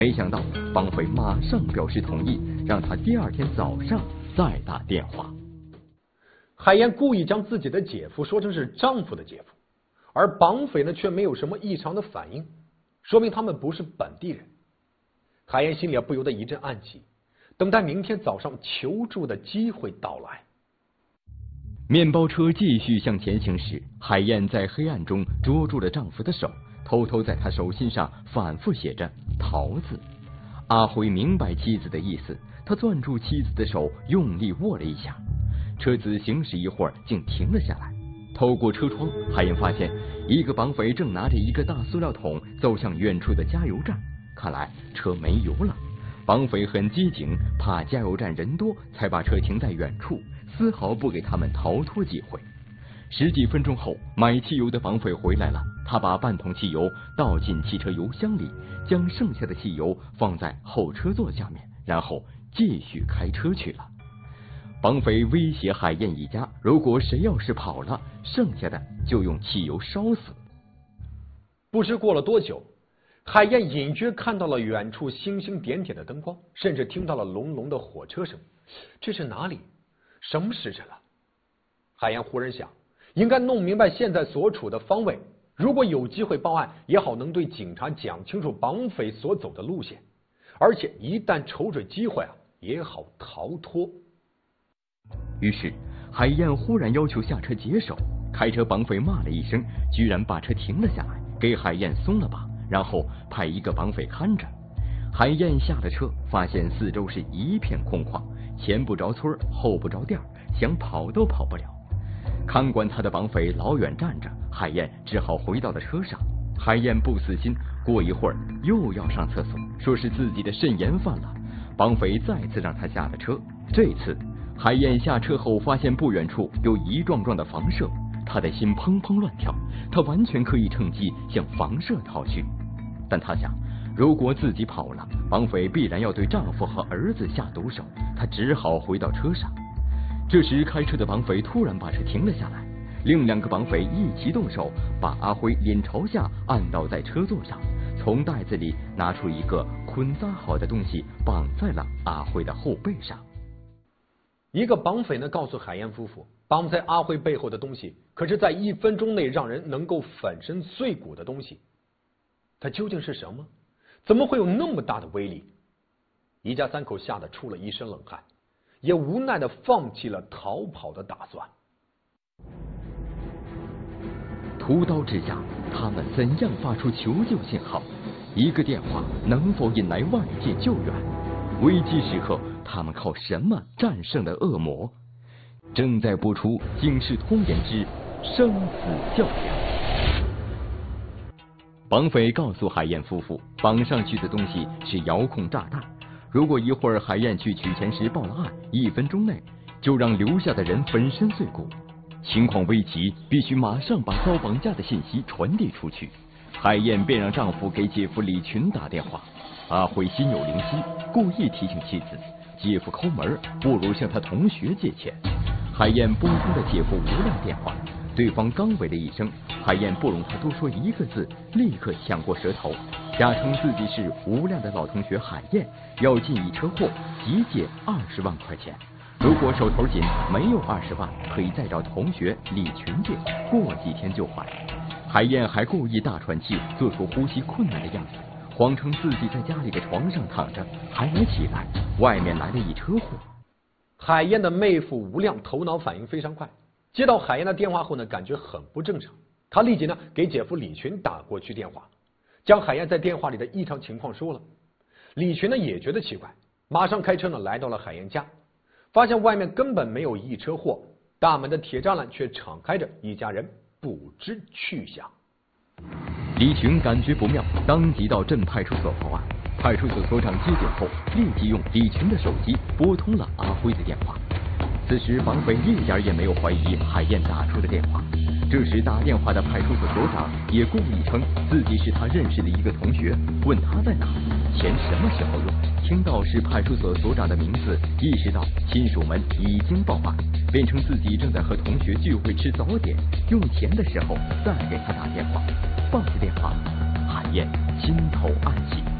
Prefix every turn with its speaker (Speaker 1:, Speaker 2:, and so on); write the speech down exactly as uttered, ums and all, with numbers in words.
Speaker 1: 没想到绑匪马上表示同意，让他第二天早上再打电话。
Speaker 2: 海燕故意将自己的姐夫说成是丈夫的姐夫，而绑匪呢却没有什么异常的反应，说明他们不是本地人。海燕心里不由得一阵暗喜，等待明天早上求助的机会到来。
Speaker 1: 面包车继续向前行驶，海燕在黑暗中捉住了丈夫的手，偷偷在他手心上反复写着桃子。阿辉明白妻子的意思，他攥住妻子的手，用力握了一下。车子行驶一会儿，竟停了下来。透过车窗，海燕发现一个绑匪正拿着一个大塑料桶走向远处的加油站，看来车没油了。绑匪很机警，怕加油站人多，才把车停在远处，丝毫不给他们逃脱机会。十几分钟后，买汽油的绑匪回来了，他把半桶汽油倒进汽车油箱里，将剩下的汽油放在后车座下面，然后继续开车去了。绑匪威胁海燕一家，如果谁要是跑了，剩下的就用汽油烧死。
Speaker 2: 不知过了多久，海燕隐约看到了远处星星点点的灯光，甚至听到了隆隆的火车声。这是哪里？什么时辰了？海燕忽然想，应该弄明白现在所处的方位，如果有机会报案，也好能对警察讲清楚绑匪所走的路线，而且一旦瞅准机会啊，也好逃脱。
Speaker 1: 于是海燕忽然要求下车解手，开车绑匪骂了一声，居然把车停了下来，给海燕松了把，然后派一个绑匪看着。海燕下了车，发现四周是一片空旷，前不着村后不着店，想跑都跑不了。看管他的绑匪老远站着，海燕只好回到了车上。海燕不死心，过一会儿又要上厕所，说是自己的肾炎犯了。绑匪再次让他下了车，这次海燕下车后发现不远处有一幢幢的房舍，她的心砰砰乱跳，她完全可以趁机向房舍逃去。但她想，如果自己跑了，绑匪必然要对丈夫和儿子下毒手，她只好回到车上。这时开车的绑匪突然把车停了下来，另两个绑匪一起动手，把阿辉脸朝下按倒在车座上，从袋子里拿出一个捆扎好的东西，绑在了阿辉的后背上。
Speaker 2: 一个绑匪呢告诉海燕夫妇，绑在阿辉背后的东西可是在一分钟内让人能够粉身碎骨的东西。它究竟是什么？怎么会有那么大的威力？一家三口吓得出了一身冷汗，也无奈的放弃了逃跑的打算。
Speaker 1: 屠刀之下，他们怎样发出求救信号？一个电话能否引来外界救援？危机时刻，他们靠什么战胜了恶魔？正在播出《警世通言之生死较量》。绑匪告诉海燕夫妇，绑上去的东西是遥控炸弹，如果一会儿海燕去取钱时报了案，一分钟内就让留下的人粉身碎骨。情况危急，必须马上把遭绑架的信息传递出去。海燕便让丈夫给姐夫李群打电话。阿辉心有灵犀，故意提醒妻子，姐夫抠门，不如向他同学借钱。海燕拨通了姐夫吴亮电话，对方刚喂了一声，海燕不容他多说一个字，立刻抢过舌头，假称自己是吴亮的老同学海燕，要进一车货，急借二十万块钱。如果手头紧，没有二十万，可以再找同学李群借，过几天就还。海燕还故意大喘气，做出呼吸困难的样子，谎称自己在家里的床上躺着，还没起来，外面来了一车货。
Speaker 2: 海燕的妹夫吴亮头脑反应非常快，接到海燕的电话后呢，感觉很不正常，他立即呢给姐夫李群打过去电话，将海燕在电话里的异常情况说了。李群呢也觉得奇怪，马上开车呢来到了海燕家，发现外面根本没有一车货，大门的铁栅栏却敞开着，一家人不知去向。
Speaker 1: 李群感觉不妙，当即到镇派出所报案。派出所所长接电后，立即用李群的手机拨通了阿辉的电话。此时绑匪一点也没有怀疑海燕打出的电话。这时打电话的派出所所长也故意称自己是他认识的一个同学，问他在哪，钱什么时候用。听到是派出所所长的名字，意识到亲属们已经报案，便称自己正在和同学聚会吃早点，用钱的时候再给他打电话。放下电话，海燕心头暗喜。